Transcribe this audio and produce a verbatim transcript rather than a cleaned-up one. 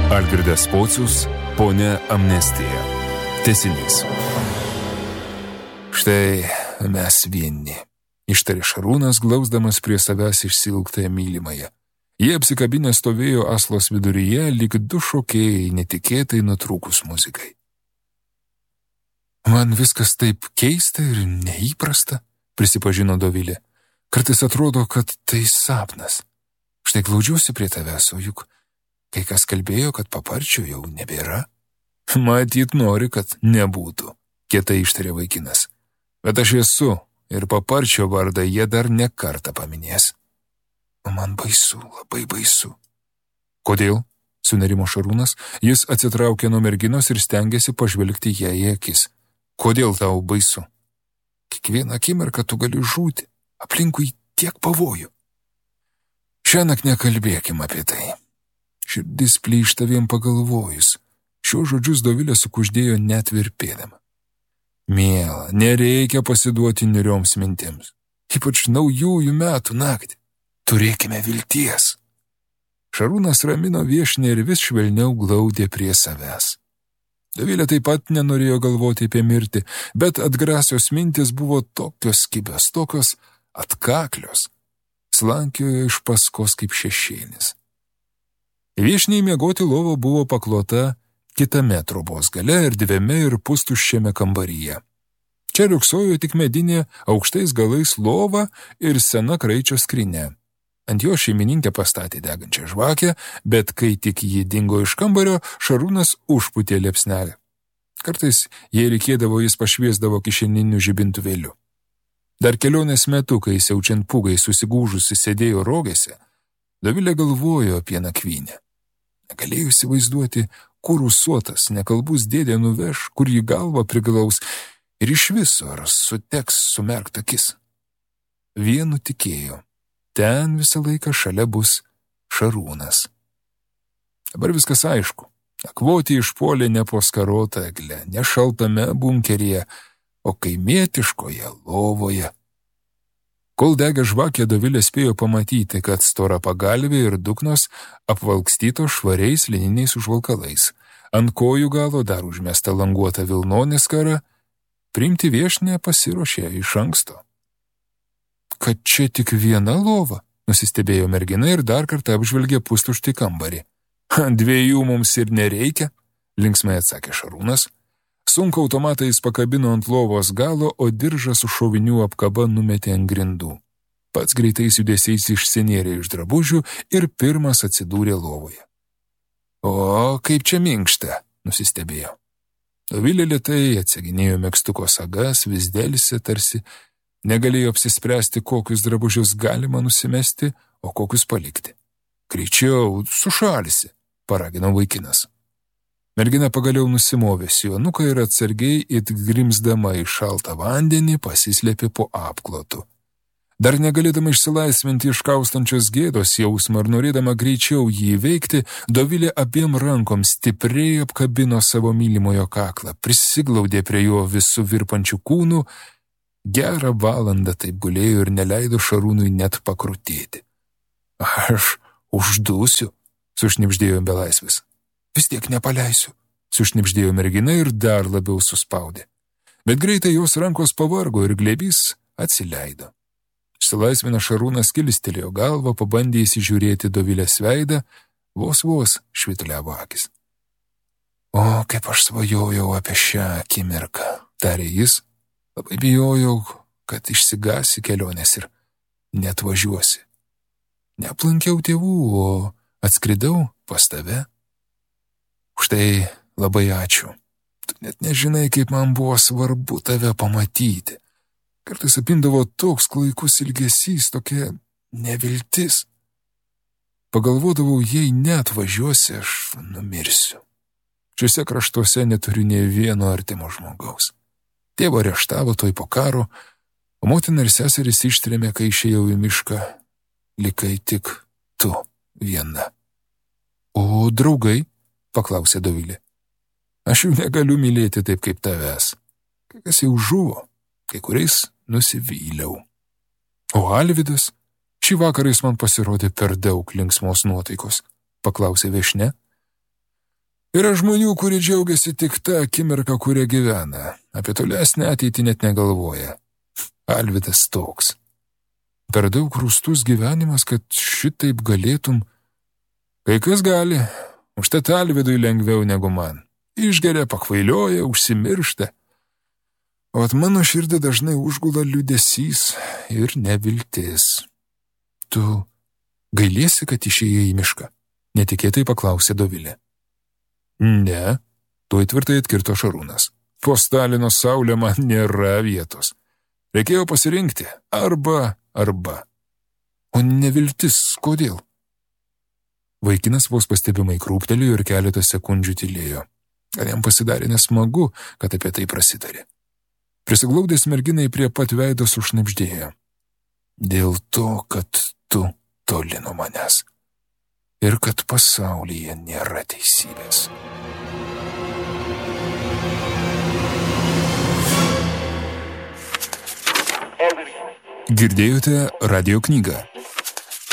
Algirdas Pocius, Ponia Amnestija. Tęsinys. Štai mes vieni, ištarė Šarūnas, glausdamas prie savęs išsilgtąją mylimąją. Jie apsikabinę stovėjo aslos viduryje, lyg du šokėjai, netikėtai nutrūkus muzikai. Man viskas taip keista ir neįprasta, prisipažino Dovilė. Kartais atrodo, kad tai sapnas. Štai glaudžiuosi prie tavęs, o juk kai kas kalbėjo, kad paparčio jau nebėra. Matyt, nori, kad nebūtų, kietai ištarė vaikinas. Bet aš esu, ir paparčio vardą jie dar ne kartą paminės. O man baisu, labai baisu. Kodėl? Sunerimo Šarūnas, jis atsitraukė nuo merginos ir stengėsi pažvelgti ją į akis. Kodėl tau baisu? Kiekvieną akimirką tu gali žūti, aplinkui tiek pavojų. Šiąnakt nekalbėkim apie tai. Širdis plyšta vien pagalvojus. Šiuos žodžius Dovilė sukuždėjo net virpėdama. Miela, nereikia pasiduoti niurioms mintims. Ypač naujųjų metų naktį. Turėkime vilties. Šarūnas ramino viešinę ir vis švelniau glaudė prie savęs. Dovilė taip pat nenorėjo galvoti apie mirtį, bet atgrasios mintis buvo tokios kibios, tokios atkaklios. Slankiojo iš paskos kaip šešėlis. Viešniai miegoti lovo buvo paklota kitame trobos gale erdviame ir pustuščiame kambaryje. Čia riuksojo tik medinė aukštais galais lova ir sena kraičio skrinė. Ant jo šeimininkė pastatė degančią žvakę, bet kai tik ji dingo iš kambario, Šarūnas užpūtė liepsnelę. Kartais, jei reikėdavo, jis pašviesdavo kišeniniu žibintuvėliu. Dar kelionės metu, kai siaučiant pūgai susigūžusi sėdėjo rogėse, Dovilė galvojo apie nakvynę. Negalėjo įsivaizduoti, kur ūsuotas, nekalbus dėdė nuveš, kur jį galvą priglaus ir iš viso ar suteks sumerkt akis. Vienu tikėjo, ten visą laiką šalia bus Šarūnas. Dabar viskas aišku. Nakvoti išpuolė ne po skarotą eglę, ne šaltame bunkeryje, o kaimietiškoje lovoje. Kol degė žvakė, Dovilė spėjo pamatyti, kad stora pagalvė ir duknos apvalkstyto švariais lininiais užvalkalais. Ant kojų galo dar užmesta languota vilnonė skara, priimti viešinę pasiruošė iš anksto. Kad čia tik viena lova, nusistebėjo mergina ir dar kartą apžvelgė pustuštį kambarį. Dviejų mums ir nereikia, linksmai atsakė Šarūnas. Sunku automatą jis pakabino ant lovos galo, o diržą su šovinių apkaba numetė ant grindų. Pats greitais judesiais išsinėrė iš drabužių ir pirmas atsidūrė lovoje. O, kaip čia minkšta, nusistebėjo. Dovilė lėtai atsiginėjo megztuko sagas, vis dėlisi tarsi negalėjo apsispręsti, kokius drabužius galima nusimesti, o kokius palikti. Greičiau, sušalisi, paragino vaikinas. Mergina pagaliau nusimovė sijonuką ir atsargiai it grimsdama į šaltą vandenį pasislėpė po apklotu. Dar negalėdama išsilaisvinti iš kaustančios gėdos jausmą ir norėdama greičiau jį įveikti, Dovilė abiem rankom stipriai apkabino savo mylimojo kaklą, prisiglaudė prie jo visų virpančių kūnų, gerą valandą taip gulėjo ir neleido Šarūnui net pakrutėti. Aš uždusiu, sušnibždėjo belaisvis. Vis tiek nepaleisiu, sušnibždėjo mergina ir dar labiau suspaudė. Bet greitai jos rankos pavargo ir glėbys atsileido. Išsilaisvina Šarūnas kilstelėjo galvą, pabandė įsižiūrėti Dovilės veidą, vos vos švituliavo akis. O, kaip aš svajojau apie šią akimirką, tarė jis, labai bijojau, kad išsigasi kelionės ir net važiuosi. Neaplankiau tėvų, o atskridau pas tave. Štai labai ačiū. Tu net nežinai, kaip man buvo svarbu tave pamatyti. Kartais apindavo toks klaikus ilgesys, tokia neviltis. Pagalvodavau, jei net važiuosi, aš numirsiu. Šiuose kraštuose neturiu nė vieno artimo žmogaus. Tėvą areštavo toj po karo, o motina ir seseris ištrėmė, kai išėjau į mišką. Likai tik tu viena. O draugai? Paklausė Dovilė. Aš jų negaliu mylėti taip kaip tavęs. Kai kas jau žuvo, kai kuriais nusivyliau. O Alvydas? Šį vakarą jis man pasirodė per daug linksmos nuotaikos, paklausė viešnia. Yra žmonių, kurie džiaugiasi tik tą akimirką, kurie gyvena. Apie tolesnę ateitį net negalvoja. Alvydas toks. Per daug rūstus gyvenimas, kad šitaip galėtum. Kai kas gali, užtat Alvydui lengviau negu man. Išgeria, pakvailioja, užsimiršta. O at mano širdį dažnai užgula liūdesys ir neviltis. Tu gailiesi, kad išėjai į mišką? Netikėtai paklausė Dovilė. Ne, tuoj tvirtai atkirto Šarūnas. Po Stalino saulė man nėra vietos. Reikėjo pasirinkti arba, arba. O neviltis, kodėl? Vaikinas vos pastebimai krūptelėjo ir keletą sekundžių tylėjo. Ar jam pasidarė nesmagu, kad apie tai prasitarė. Prisiglaudęs merginai prie pat veido sušnabždėjo. Dėl to, kad tu toli nuo manęs. Ir kad pasaulyje nėra teisybės. Girdėjote radijo knygą